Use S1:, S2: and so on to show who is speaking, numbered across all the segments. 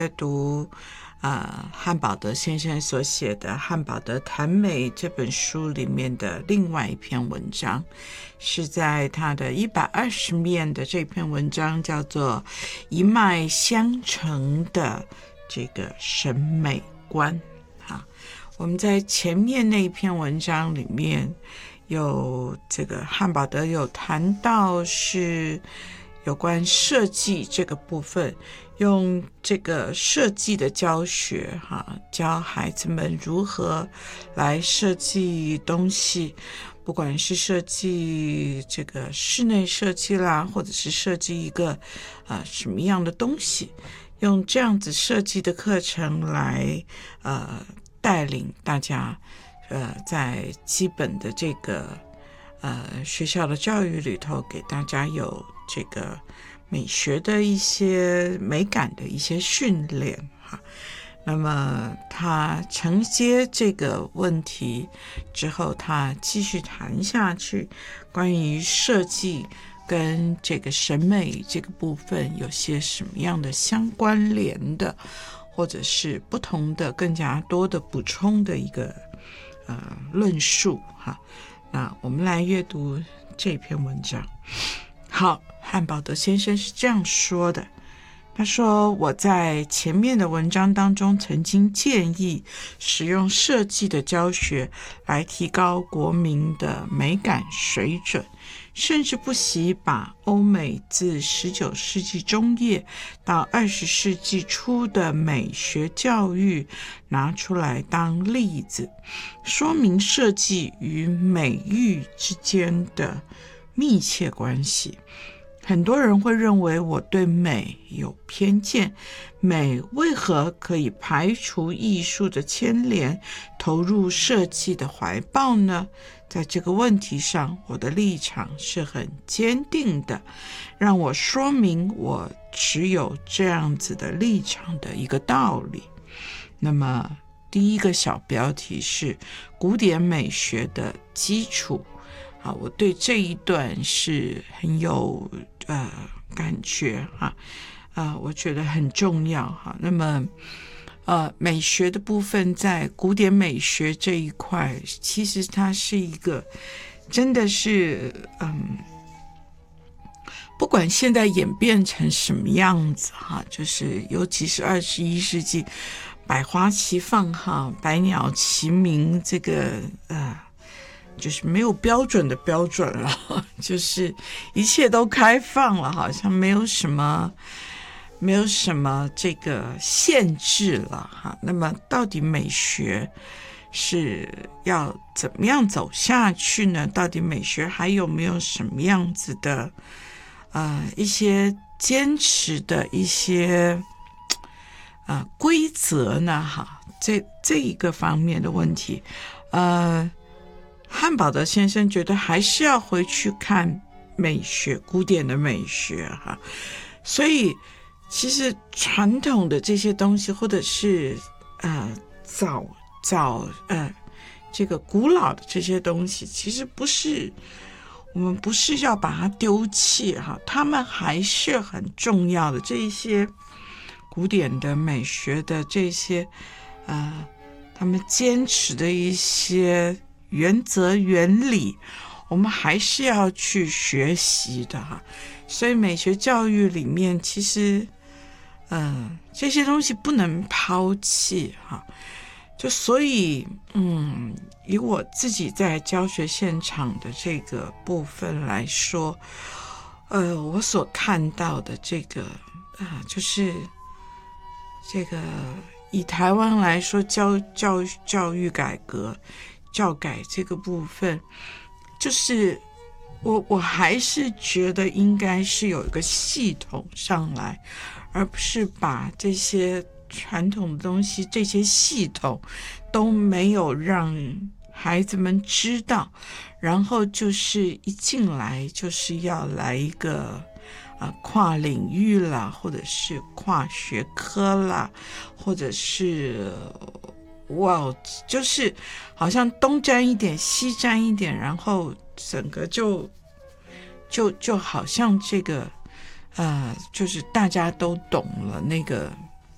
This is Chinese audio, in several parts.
S1: 在读汉堡德先生所写的《汉堡德谈美》这本书里面的另外一篇文章，是在他的120面的这篇文章，叫做一脉相承的这个审美观。我们在前面那一篇文章里面有这个汉堡德有谈到是有关设计这个部分，用这个设计的教学教孩子们如何来设计东西，不管是设计这个室内设计啦，或者是设计一个什么样的东西，用这样子设计的课程来带领大家在基本的这个学校的教育里头，给大家有这个美学的一些美感的一些训练那么他承接这个问题之后，他继续谈下去，关于设计跟这个审美这个部分有些什么样的相关联的，或者是不同的更加多的补充的一个论述那我们来阅读这篇文章。好，汉堡德先生是这样说的，他说，我在前面的文章当中曾经建议使用设计的教学来提高国民的美感水准，甚至不惜把欧美自19世纪中叶到20世纪初的美学教育拿出来当例子，说明设计与美育之间的密切关系。很多人会认为我对美有偏见，美为何可以排除艺术的牵连，投入设计的怀抱呢？在这个问题上，我的立场是很坚定的，让我说明我持有这样子的立场的一个道理。那么第一个小标题是古典美学的基础我对这一段是很有感觉我觉得很重要那么美学的部分在古典美学这一块，其实它是一个真的是不管现在演变成什么样子就是尤其是21世纪百花齐放百鸟齐鸣，这个就是没有标准的标准了，就是一切都开放了，好像没有什么这个限制了那么到底美学是要怎么样走下去呢？到底美学还有没有什么样子的一些坚持的一些规则呢这一个方面的问题汉堡德先生觉得还是要回去看美学，古典的美学所以其实传统的这些东西，或者是早这个古老的这些东西，其实我们不是要把它丢弃他们还是很重要的。这一些古典的美学的这些他们坚持的一些原则原理，我们还是要去学习的所以美学教育里面其实这些东西不能抛弃就所以以我自己在教学现场的这个部分来说我所看到的这个就是这个以台湾来说教育改革教改这个部分，就是我还是觉得应该是有一个系统上来，而不是把这些传统的东西这些系统都没有让孩子们知道，然后就是一进来就是要来一个跨领域啦，或者是跨学科啦，或者是就是好像东沾一点西沾一点，然后整个就好像这个就是大家都懂了那个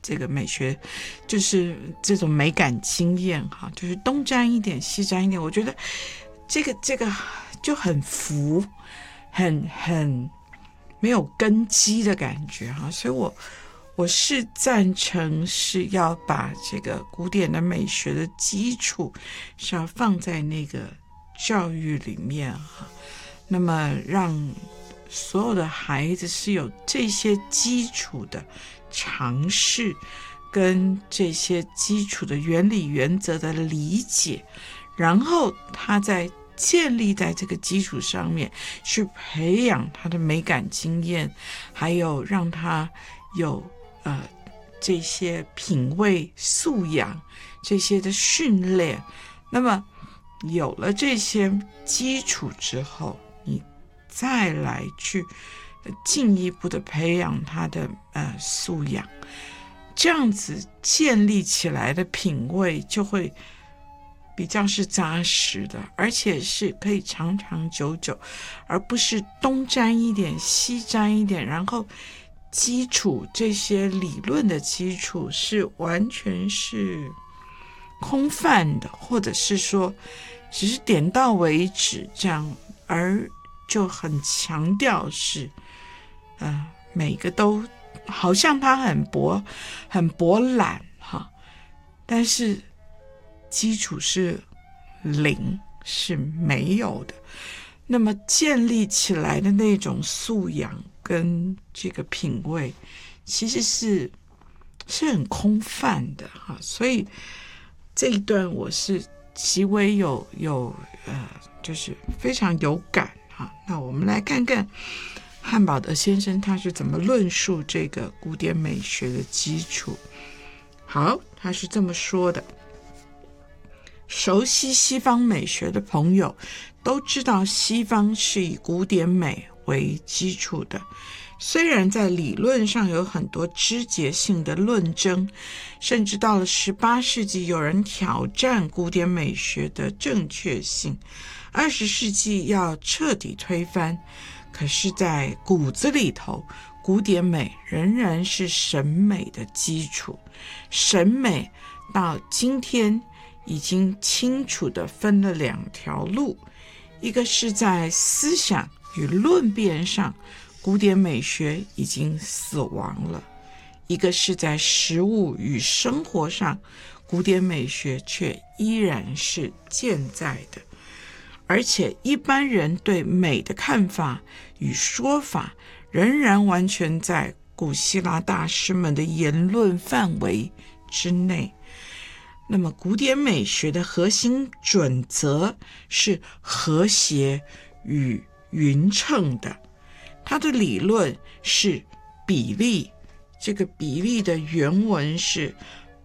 S1: 这个美学，就是这种美感经验哈，就是东沾一点西沾一点，我觉得这个就很浮，很没有根基的感觉哈，所以我是赞成是要把这个古典的美学的基础是要放在那个教育里面哈，那么让所有的孩子是有这些基础的尝试跟这些基础的原理原则的理解，然后他在建立在这个基础上面去培养他的美感经验，还有让他有这些品味素养这些的训练。那么有了这些基础之后，你再来去进一步的培养他的素养，这样子建立起来的品味就会比较是扎实的，而且是可以长长久久，而不是东沾一点西沾一点，然后基础这些理论的基础是完全是空泛的，或者是说只是点到为止这样，而就很强调是每个都好像他很博览哈，但是基础是零，是没有的。那么建立起来的那种素养跟这个品味其实是很空泛的哈，所以这一段我是极为就是非常有感哈。那我们来看看汉堡德先生他是怎么论述这个古典美学的基础。好，他是这么说的：熟悉西方美学的朋友都知道，西方是以古典美为基础的，虽然在理论上有很多枝节性的论争，甚至到了18世纪有人挑战古典美学的正确性，20世纪要彻底推翻，可是在骨子里头，古典美仍然是审美的基础。审美到今天已经清楚地分了2条路，一个是在思想与论辩上，古典美学已经死亡了；一个是在实务与生活上，古典美学却依然是健在的。而且一般人对美的看法与说法仍然完全在古希腊大师们的言论范围之内。那么古典美学的核心准则是和谐与匀称的，它的理论是比例，这个比例的原文是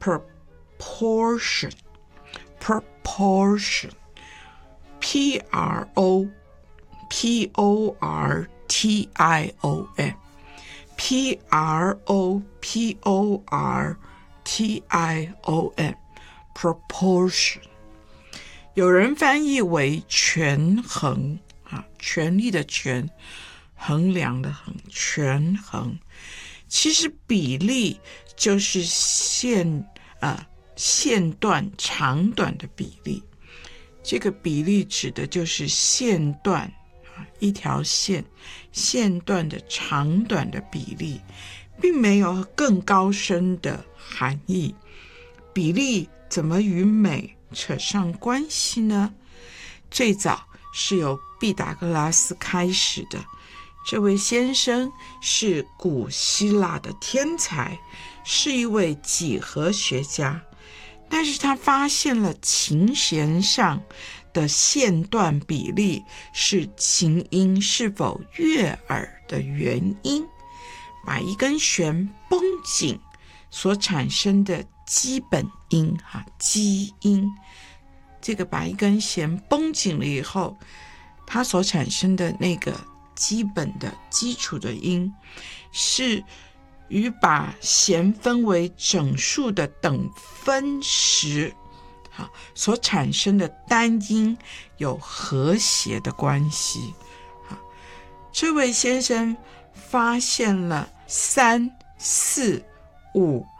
S1: proportion proportion， 有人翻译为权衡权力的权，衡量的衡，权衡。其实比例就是线段长短的比例，这个比例指的就是线段一条线段的长短的比例，并没有更高深的含义。比例怎么与美扯上关系呢？最早是由毕达哥拉斯开始的，这位先生是古希腊的天才，是一位几何学家，但是他发现了琴弦上的线段比例是琴音是否悦耳的原因，把一根弦绷紧所产生的基本音基音，这个把一根弦绷紧了以后，它所产生的那个基本的基础的音是与把弦分为整数的等分时所产生的单音有和谐的关系。这位先生发现了3、4、5、